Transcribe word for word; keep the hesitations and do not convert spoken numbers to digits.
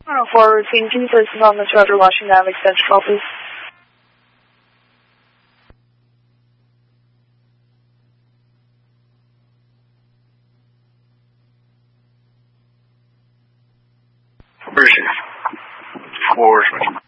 one oh four routine, can you place this on the Roger Washington Avenue extension call, please? Bruce, four,